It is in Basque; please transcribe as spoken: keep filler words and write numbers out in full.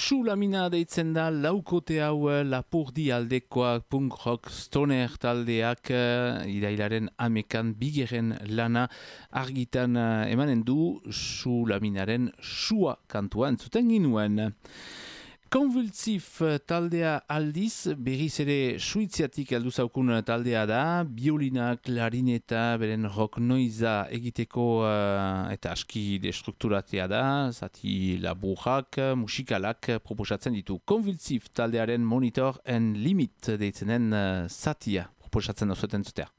Su lamina deitzen da laukote hau Lapurdi aldekoak punk rock stoner taldeak uh, irailaren amekan bigeren lana argitan uh, emanen du Su laminaren sua kantua entzuten ginuen. Konvulsif taldea aldiz, berriz ere Suitziatik heldu zaukun taldea da, biolina, klarineta, beren rock noiza egiteko uh, eta aski destrukturatea da, zati laburrak, musikalak proposatzen ditu. Konvulsif taldearen Monitor and Limit deitzenen uh, zatia proposatzen da zuten zutea.